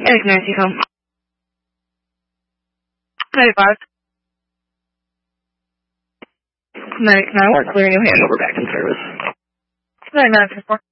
Atlantic 90 home. 95. 99, clear New Hampshire, we're back in service. 99, 54.